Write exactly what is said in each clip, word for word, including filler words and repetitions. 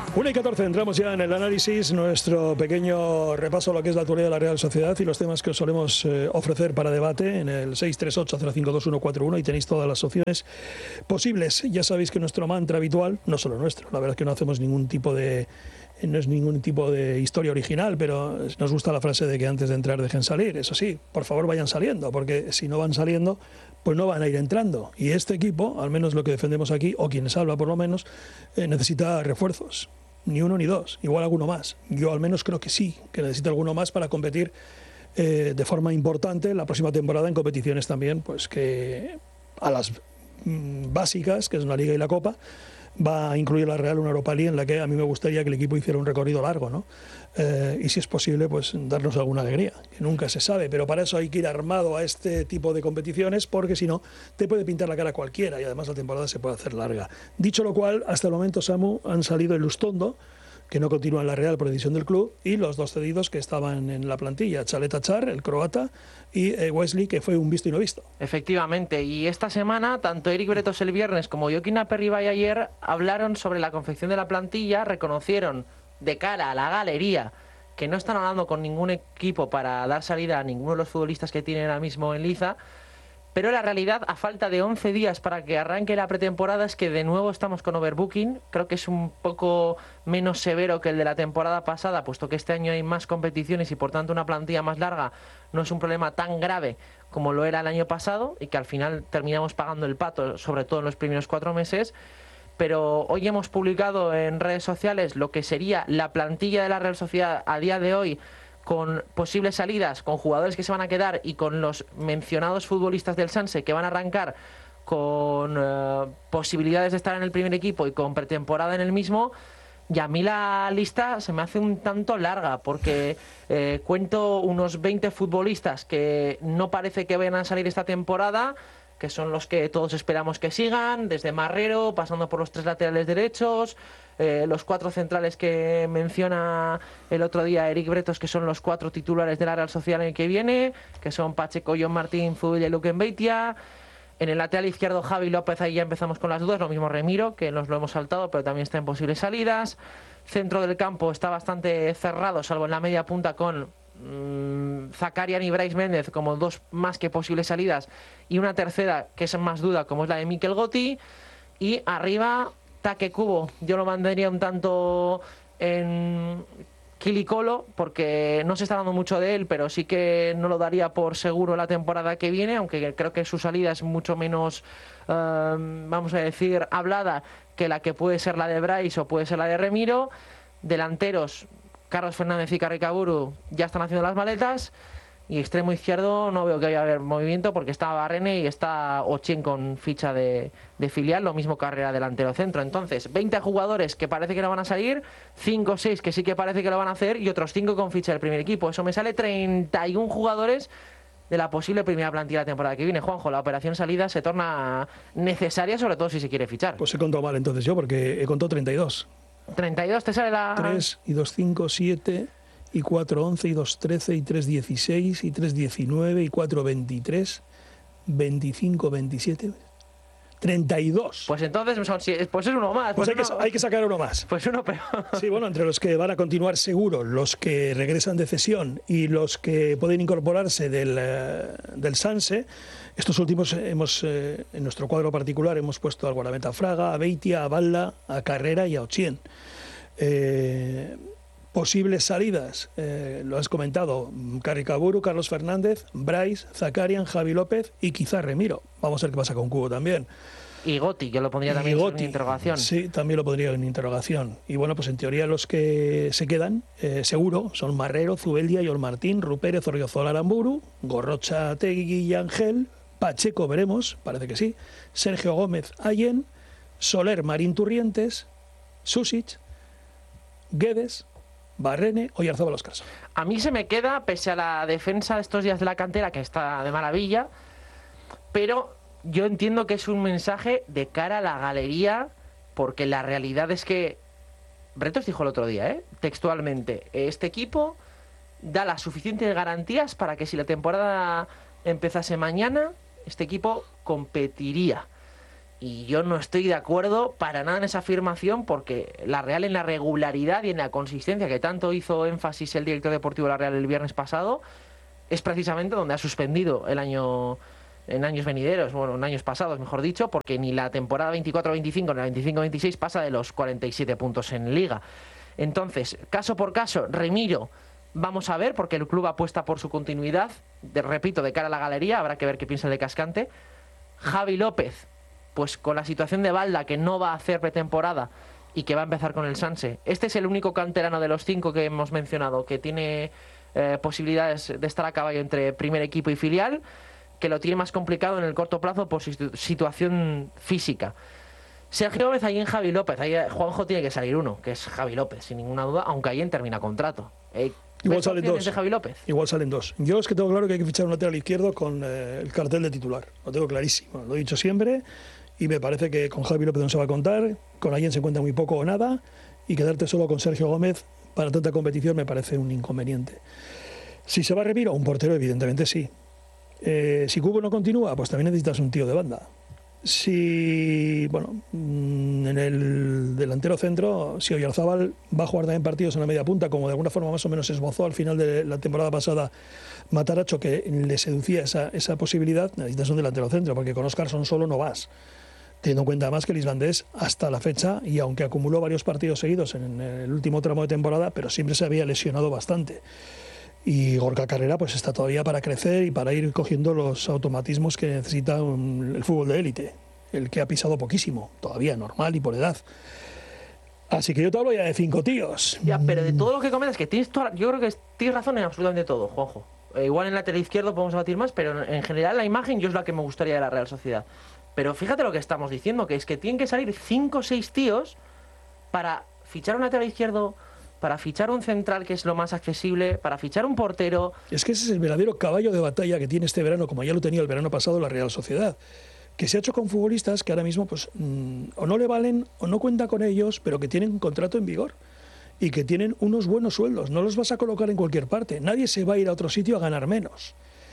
una y catorce, entramos ya en el análisis, nuestro pequeño repaso a lo que es la actualidad de la Real Sociedad y los temas que os solemos eh, ofrecer para debate en el seis tres ocho cero cinco dos uno cuatro uno, y tenéis todas las opciones posibles. Ya sabéis que nuestro mantra habitual, no solo nuestro, la verdad es que no hacemos ningún tipo de... no es ningún tipo de historia original, pero nos gusta la frase de que antes de entrar dejen salir. Eso sí, por favor vayan saliendo, porque si no van saliendo, pues no van a ir entrando. Y este equipo, al menos lo que defendemos aquí, o quienes habla por lo menos, eh, necesita refuerzos. Ni uno ni dos, igual alguno más. Yo al menos creo que sí, que necesita alguno más para competir eh, de forma importante la próxima temporada en competiciones también, pues que a las mm, básicas, que es una Liga y la Copa, va a incluir la Real una Europa League en la que a mí me gustaría que el equipo hiciera un recorrido largo, ¿no? Eh, y si es posible, pues darnos alguna alegría, que nunca se sabe, pero para eso hay que ir armado a este tipo de competiciones, porque si no, te puede pintar la cara cualquiera y además la temporada se puede hacer larga. Dicho lo cual, hasta el momento, Samu, han salido el Lustondo, que no continúa en la Real por decisión del club, y los dos cedidos que estaban en la plantilla, Chaleta Char, el croata, y eh, Wesley, que fue un visto y no visto. Efectivamente, y esta semana, tanto Eric Bretos el viernes como Joaquín Aperribay ayer hablaron sobre la confección de la plantilla, reconocieron de cara a la galería que no están hablando con ningún equipo para dar salida a ninguno de los futbolistas que tienen ahora mismo en liza. Pero la realidad, a falta de once días para que arranque la pretemporada, es que de nuevo estamos con overbooking. Creo que es un poco menos severo que el de la temporada pasada, puesto que este año hay más competiciones y por tanto una plantilla más larga no es un problema tan grave como lo era el año pasado, y que al final terminamos pagando el pato, sobre todo en los primeros cuatro meses. Pero hoy hemos publicado en redes sociales lo que sería la plantilla de la Real Sociedad a día de hoy, con posibles salidas, con jugadores que se van a quedar y con los mencionados futbolistas del Sanse que van a arrancar con eh, posibilidades de estar en el primer equipo y con pretemporada en el mismo. Y a mí la lista se me hace un tanto larga, porque eh, cuento unos veinte futbolistas que no parece que vayan a salir esta temporada, que son los que todos esperamos que sigan, desde Marrero, pasando por los tres laterales derechos, eh, los cuatro centrales que menciona el otro día Eric Bretos, que son los cuatro titulares de la Real Sociedad en el que viene, que son Pacheco, John Martín, Zubilla y Luque Mbeitia. En el lateral izquierdo, Javi López, ahí ya empezamos con las dudas, lo mismo Remiro, que nos lo hemos saltado, pero también está en posibles salidas. Centro del campo está bastante cerrado, salvo en la media punta, con mmm, Zakarian y Brais Méndez como dos más que posibles salidas, y una tercera que es más duda, como es la de Mikel Gotti. Y arriba, Take Kubo, yo lo mantendría un tanto en Quilicolo, porque no se está dando mucho de él, pero sí que no lo daría por seguro la temporada que viene, aunque creo que su salida es mucho menos, uh, vamos a decir, hablada que la que puede ser la de Brais o puede ser la de Remiro. Delanteros, Carlos Fernández y Carricaburu ya están haciendo las maletas. Y extremo izquierdo no veo que haya haber movimiento, porque está Barrene y está Ochien con ficha de, de filial, lo mismo carrera delantero centro. Entonces, veinte jugadores que parece que no van a salir, cinco o seis que sí que parece que lo van a hacer, y otros cinco con ficha del primer equipo. Eso me sale treinta y uno jugadores de la posible primera plantilla de la temporada que viene. Juanjo, la operación salida se torna necesaria, sobre todo si se quiere fichar. Pues he contado mal entonces yo, porque he contado treinta y dos. ¿treinta y dos te sale la...? tres y dos, cinco, siete... y cuatro once, y dos trece, y tres dieciséis, y tres diecinueve, y cuatro veintitrés, veinticinco veintisiete, treinta y dos. Pues entonces son, pues es uno más. Pues, pues hay, uno, que, hay que sacar uno más. Pues uno peor. Sí, bueno, entre los que van a continuar seguro, los que regresan de cesión y los que pueden incorporarse del, del Sanse, estos últimos hemos, eh, en nuestro cuadro particular, hemos puesto al guardameta Fraga, a Beitia, a Balla, a Carrera y a Ochien. Eh... Posibles salidas, eh, lo has comentado, Carricaburu, Carlos Fernández, Brais, Zakarian, Javi López y quizá Remiro. Vamos a ver qué pasa con Kubo también. Y Gotti, que lo pondría también en interrogación. Sí, también lo pondría en interrogación. Y bueno, pues en teoría los que se quedan, eh, seguro, son Marrero, Zubeldia, John Martín, Rupérez, Orriozola, Aramburu, Gorrocha, Tegui y Ángel, Pacheco, veremos, parece que sí, Sergio Gómez, Allen, Soler, Marín Turrientes, Susic, Guedes, Barrene o Oyarzabal Oscarson. A mí se me queda, pese a la defensa de estos días de la cantera, que está de maravilla, pero yo entiendo que es un mensaje de cara a la galería, porque la realidad es que Bretos dijo el otro día, ¿eh? textualmente, este equipo da las suficientes garantías para que si la temporada empezase mañana, este equipo competiría. Y yo no estoy de acuerdo para nada en esa afirmación, porque la Real, en la regularidad y en la consistencia que tanto hizo énfasis el director deportivo de la Real el viernes pasado, es precisamente donde ha suspendido el año, en años venideros, bueno, en años pasados, mejor dicho, porque ni la temporada veinticuatro veinticinco ni la veinticinco veintiséis pasa de los cuarenta y siete puntos en Liga. Entonces, caso por caso, Remiro, vamos a ver, porque el club apuesta por su continuidad, de, repito, de cara a la galería, habrá que ver qué piensa el de Cascante. Javi López, pues con la situación de Balda, que no va a hacer pretemporada y que va a empezar con el Sanse. Este es el único canterano de los cinco que hemos mencionado que tiene eh, posibilidades de estar a caballo entre primer equipo y filial, que lo tiene más complicado en el corto plazo por su situación física. Sergio Gómez, ahí en Javi López, ahí Juanjo tiene que salir uno, que es Javi López, sin ninguna duda, aunque ahí termina contrato. Eh, Igual salen dos. De Javi López? Igual salen dos. Yo es que tengo claro que hay que fichar un lateral izquierdo con eh, el cartel de titular. Lo tengo clarísimo, lo he dicho siempre. Y me parece que con Javi López no se va a contar, con alguien se cuenta muy poco o nada, y quedarte solo con Sergio Gómez para tanta competición me parece un inconveniente. Si se va a Remiro, un portero, evidentemente sí. Eh, si Cubo no continúa, pues también necesitas un tío de banda. Si, bueno, en el delantero centro, si Oyarzábal va a jugar también partidos en la media punta, como de alguna forma más o menos esbozó al final de la temporada pasada Mataracho, que le seducía esa, esa posibilidad, necesitas un delantero centro, porque con Óscarson solo no vas. Teniendo en cuenta además que el islandés hasta la fecha, y aunque acumuló varios partidos seguidos en el último tramo de temporada, pero siempre se había lesionado bastante. Y Gorka Carrera pues está todavía para crecer y para ir cogiendo los automatismos que necesita un, el fútbol de élite, el que ha pisado poquísimo, todavía normal y por edad. Así que yo te hablo ya de cinco tíos. Ya, pero de todo lo que comentas, que tienes toda, yo creo que tienes razón en absolutamente todo, Juanjo. Eh, igual en el lateral izquierdo podemos debatir más, pero en general la imagen yo es la que me gustaría de la Real Sociedad. Pero fíjate lo que estamos diciendo, que es que tienen que salir cinco o seis tíos para fichar un lateral izquierdo, para fichar un central, que es lo más accesible, para fichar un portero. Es que ese es el verdadero caballo de batalla que tiene este verano, como ya lo tenía el verano pasado la Real Sociedad, que se ha hecho con futbolistas que ahora mismo pues mmm, o no le valen o no cuenta con ellos, pero que tienen un contrato en vigor y que tienen unos buenos sueldos. No los vas a colocar en cualquier parte. Nadie se va a ir a otro sitio a ganar menos.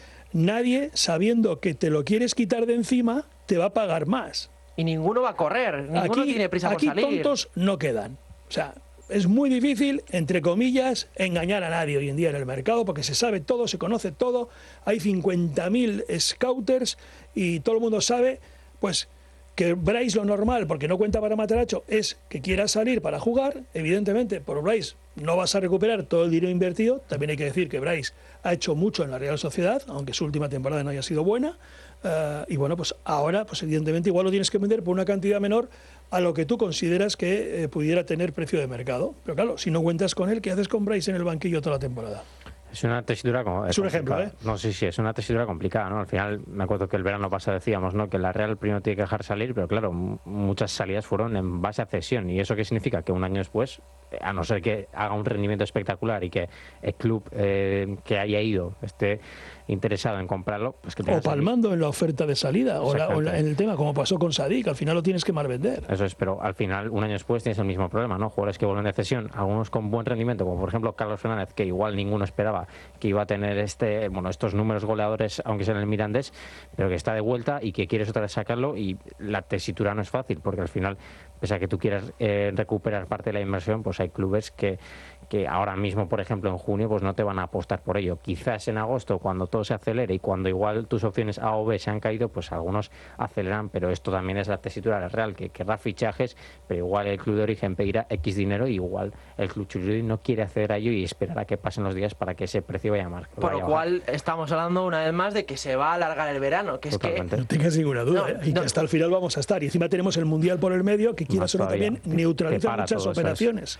Nadie, sabiendo que te lo quieres quitar de encima, te va a pagar más. Y ninguno va a correr, ninguno aquí, tiene prisa por aquí salir. Aquí tontos no quedan. O sea, es muy difícil, entre comillas, engañar a nadie hoy en día en el mercado, porque se sabe todo, se conoce todo, hay cincuenta mil scouters y todo el mundo sabe, pues, que Bryce lo normal, porque no cuenta para Mataracho, es que quiera salir para jugar. Evidentemente, por Bryce no vas a recuperar todo el dinero invertido. También hay que decir que Bryce ha hecho mucho en la Real Sociedad, aunque su última temporada no haya sido buena. Uh, y bueno, pues ahora, pues evidentemente igual lo tienes que vender por una cantidad menor a lo que tú consideras que eh, pudiera tener precio de mercado. Pero claro, si no cuentas con él, ¿qué haces con Bryce en el banquillo toda la temporada? Es una tesitura como es un ejemplo, ¿eh? No, sí, sí, es una tesitura complicada, ¿no? Al final, me acuerdo que el verano pasado decíamos, ¿no?, que la Real primero tiene que dejar salir, pero claro, m- muchas salidas fueron en base a cesión. ¿Y eso qué significa? Que un año después, a no ser que haga un rendimiento espectacular y que el club eh, que haya ido esté interesado en comprarlo, pues que o palmando en la oferta de salida o, la, o la, en el tema, como pasó con Sadik, al final lo tienes que mal vender. Eso es, pero al final, un año después tienes el mismo problema, ¿no? Jugadores que vuelven de cesión, algunos con buen rendimiento, como por ejemplo Carlos Fernández, que igual ninguno esperaba que iba a tener este, bueno, estos números goleadores, aunque sea en el Mirandés, pero que está de vuelta y que quieres otra vez sacarlo, y la tesitura no es fácil, porque al final, pese a que tú quieras eh, recuperar parte de la inversión, pues hay clubes que que ahora mismo, por ejemplo, en junio, pues no te van a apostar por ello. Quizás en agosto, cuando todo se acelere y cuando igual tus opciones A o B se han caído, pues algunos aceleran, pero esto también es la tesitura real, que querrá fichajes, pero igual el club de origen pedirá X dinero y igual el club churri no quiere acceder a ello y esperará que pasen los días para que ese precio vaya a marcar. Por lo cual estamos hablando una vez más de que se va a alargar el verano, que Totalmente. es que... No tengas ninguna duda, No, ¿eh? y no. que hasta el final vamos a estar. Y encima tenemos el Mundial por el medio, que quieras o no también neutraliza muchas operaciones.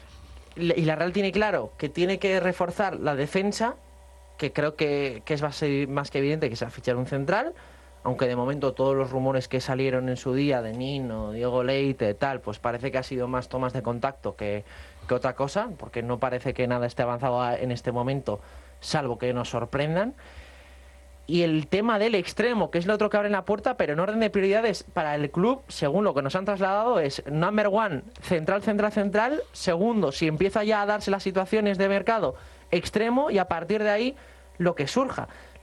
Y la Real tiene claro que tiene que reforzar la defensa, que creo que, que es más, más que evidente que se va a fichar un central, aunque de momento todos los rumores que salieron en su día de Nino, Diego Leite, tal, pues parece que ha sido más tomas de contacto que, que otra cosa, porque no parece que nada esté avanzado en este momento, salvo que nos sorprendan. Y el tema del extremo, que es lo otro que abre la puerta, pero en orden de prioridades para el club, según lo que nos han trasladado, es number one, central, central, central. Segundo, si empieza ya a darse las situaciones de mercado, extremo, y a partir de ahí, lo que surja.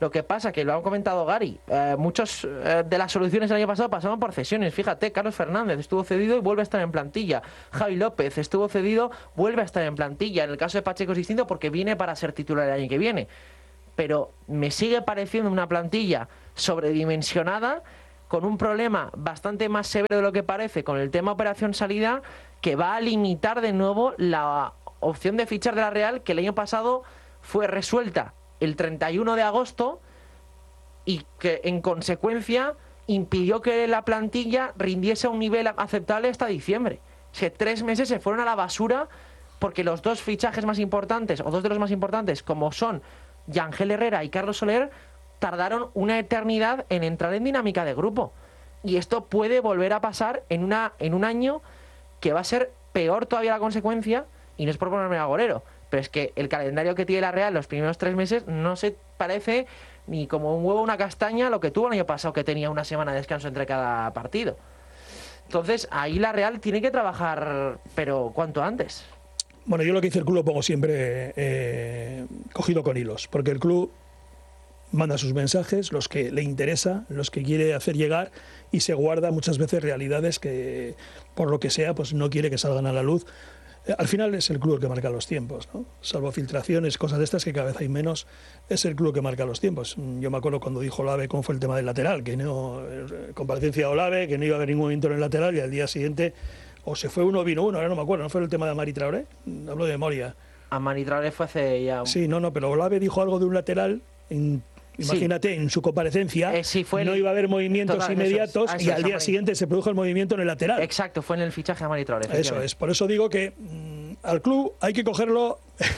Lo que pasa, que lo ha comentado Gary, eh, muchos eh, de las soluciones del año pasado pasaban por cesiones. Fíjate, Carlos Fernández estuvo cedido y vuelve a estar en plantilla. Javi López estuvo cedido, vuelve a estar en plantilla. En el caso de Pacheco es distinto porque viene para ser titular el año que viene. Pero me sigue pareciendo una plantilla sobredimensionada, con un problema bastante más severo de lo que parece con el tema operación salida, que va a limitar de nuevo la opción de fichar de la Real, que el año pasado fue resuelta el treinta y uno de agosto y que en consecuencia impidió que la plantilla rindiese a un nivel aceptable hasta diciembre. O sea, tres meses se fueron a la basura porque los dos fichajes más importantes, o dos de los más importantes, como son Yangel Herrera y Carlos Soler, tardaron una eternidad en entrar en dinámica de grupo. Y esto puede volver a pasar en, una, en un año que va a ser peor todavía la consecuencia, y no es por ponerme agorero, pero es que el calendario que tiene la Real los primeros tres meses no se parece ni como un huevo o una castaña lo que tuvo el año pasado, que tenía una semana de descanso entre cada partido. Entonces, ahí la Real tiene que trabajar, pero cuanto antes. Bueno, yo lo que dice el club lo pongo siempre eh, cogido con hilos, porque el club manda sus mensajes, los que le interesa, los que quiere hacer llegar, y se guarda muchas veces realidades que, por lo que sea, pues no quiere que salgan a la luz. Al final es el club el que marca los tiempos, ¿no? Salvo filtraciones, cosas de estas que cada vez hay menos, es el club que marca los tiempos. Yo me acuerdo cuando dijo Olave cómo fue el tema del lateral, que no, comparecencia de Olave, que no iba a haber ningún movimiento en el lateral, y al día siguiente o se fue uno o vino uno, ahora no me acuerdo, ¿no fue el tema de Amari Traoré? Hablo de memoria. Amari Traoré fue hace ya... Sí, no, no, pero Olave dijo algo de un lateral en... Imagínate, sí. En su comparecencia eh, sí, fue no el... iba a haber movimientos Total, inmediatos eso es, y al día Amari. siguiente se produjo el movimiento en el lateral. Exacto, fue en el fichaje de Amari Traoré. Eso es, por eso digo que mmm, al club hay que cogerlo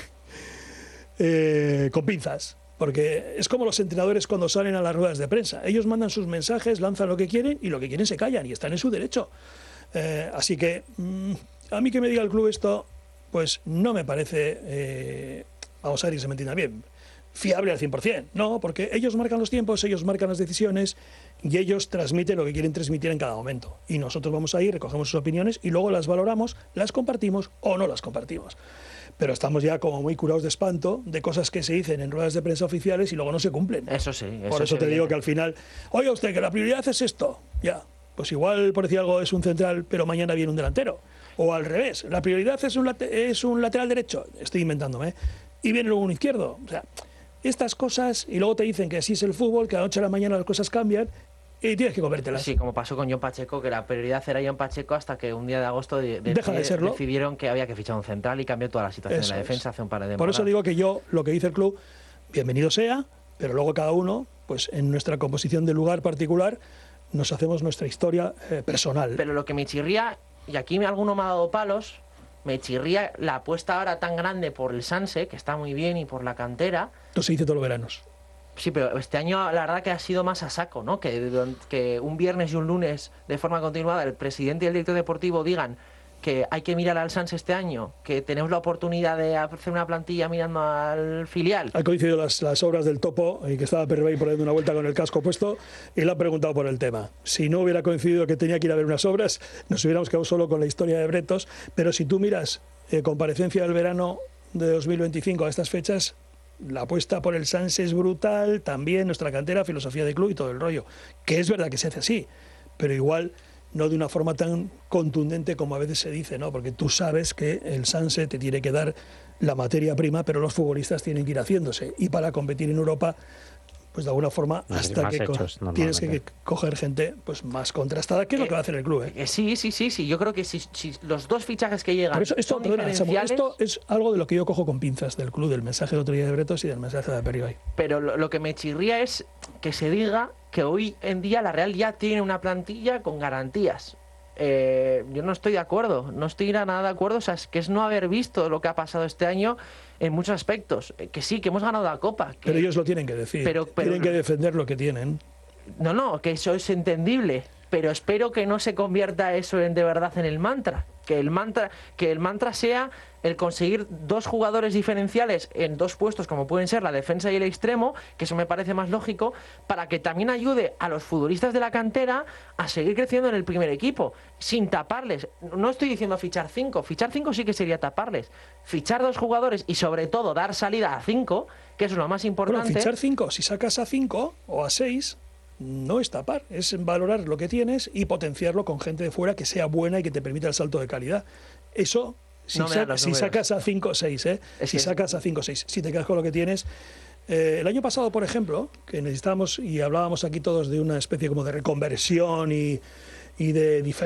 eh, con pinzas, porque es como los entrenadores cuando salen a las ruedas de prensa. Ellos mandan sus mensajes, lanzan lo que quieren y lo que quieren se callan y están en su derecho. Eh, así que mmm, a mí que me diga el club esto, pues no me parece, eh, vamos a ver si se me entienda bien, fiable al cien por cien. No, porque ellos marcan los tiempos, ellos marcan las decisiones y ellos transmiten lo que quieren transmitir en cada momento. Y nosotros vamos ahí, recogemos sus opiniones y luego las valoramos, las compartimos o no las compartimos. Pero estamos ya como muy curados de espanto de cosas que se dicen en ruedas de prensa oficiales y luego no se cumplen. Eso sí. Eso por eso te digo que al final, oiga usted, que la prioridad es esto. Ya, pues igual, por decir algo, es un central, pero mañana viene un delantero. O al revés, la prioridad es un, late- es un lateral derecho. Estoy inventándome. ¿eh? Y viene luego un izquierdo. O sea, estas cosas, y luego te dicen que así es el fútbol, que a la noche a la mañana las cosas cambian y tienes que comértelas. Sí, como pasó con John Pacheco, que la prioridad era John Pacheco hasta que un día de agosto de, de, Deja de serlo. decidieron que había que fichar un central y cambió toda la situación Eso en la es. defensa hace un par de temporadas. Por eso digo que yo, lo que dice el club, bienvenido sea, pero luego cada uno, pues en nuestra composición de lugar particular, nos hacemos nuestra historia eh, personal. Pero lo que me chirría, y aquí alguno me ha dado palos, me chirría la apuesta ahora tan grande por el Sanse, que está muy bien, y por la cantera. Esto se dice todos los veranos. Sí, pero este año la verdad que ha sido más a saco, ¿no? Que, que un viernes y un lunes de forma continuada el presidente y el director deportivo digan que hay que mirar al Sanse este año, que tenemos la oportunidad de hacer una plantilla mirando al filial. Han coincidido las, las obras del Topo, y que estaba Pervey por ahí dando una vuelta con el casco puesto, y le han preguntado por el tema. Si no hubiera coincidido que tenía que ir a ver unas obras, nos hubiéramos quedado solo con la historia de Bretos, pero si tú miras eh, comparecencia del verano de dos mil veinticinco a estas fechas, la apuesta por el Sanse es brutal, también nuestra cantera, filosofía de club y todo el rollo, que es verdad que se hace así, pero igual no de una forma tan contundente como a veces se dice, ¿no? Porque tú sabes que el Sanse te tiene que dar la materia prima, pero los futbolistas tienen que ir haciéndose, y para competir en Europa, pues de alguna forma hasta que hechos, tienes que coger gente pues más contrastada, que es eh, lo que va a hacer el club, ¿eh? Eh, sí, sí, sí, sí. Yo creo que si, si los dos fichajes que llegan Por eso, esto, son perdona, Samuel, diferenciales, esto es algo de lo que yo cojo con pinzas del club, del mensaje de otro día de Bretos y del mensaje de Peribay. pero lo, lo que me chirría es que se diga que hoy en día la Real ya tiene una plantilla con garantías. Eh, yo no estoy de acuerdo, no estoy nada de acuerdo, o sea, es que es no haber visto lo que ha pasado este año en muchos aspectos. Eh, que sí, que hemos ganado la Copa. Que, Pero ellos lo tienen que decir, pero- pero- tienen que defender lo que tienen. No, no, que eso es entendible. pero espero que no se convierta eso en de verdad en el mantra. Que el mantra, que el mantra sea el conseguir dos jugadores diferenciales en dos puestos, como pueden ser la defensa y el extremo, que eso me parece más lógico, para que también ayude a los futbolistas de la cantera a seguir creciendo en el primer equipo, sin taparles. No estoy diciendo fichar cinco, fichar cinco sí que sería taparles. Fichar dos jugadores y sobre todo dar salida a cinco, que eso es lo más importante. Bueno, fichar cinco, si sacas a cinco o a seis, no es tapar, es valorar lo que tienes y potenciarlo con gente de fuera que sea buena y que te permita el salto de calidad. Eso, si, no sa si sacas a cinco o seis, ¿eh? Es si sacas a cinco o seis, si te quedas con lo que tienes. Eh, el año pasado, por ejemplo, que necesitábamos, y hablábamos aquí todos de una especie como de reconversión y, y de diferencia,